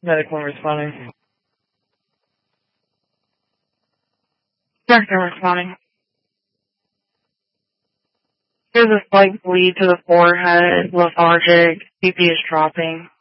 Medical responding. Doctor responding. There's a slight bleed to the forehead, lethargic, BP is dropping.